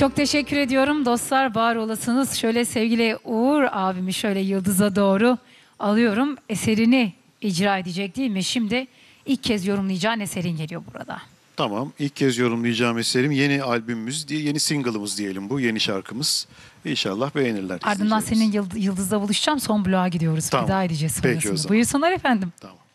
Çok teşekkür ediyorum dostlar, var olasınız. Şöyle sevgili Uğur abimi şöyle yıldıza doğru alıyorum. Eserini icra edecek değil mi? Şimdi ilk kez yorumlayacağın eserin geliyor burada. Tamam. İlk kez yorumlayacağım eserim yeni albümümüz diye, yeni single'ımız diyelim bu, yeni şarkımız. İnşallah beğenirler. Ardından izleyicilerimiz. senin Yıldız'la buluşacağım. Son bloğa gidiyoruz. Tamam. Veda edeceğiz Peki o sonrasında. zaman. Buyursunlar efendim. Tamam.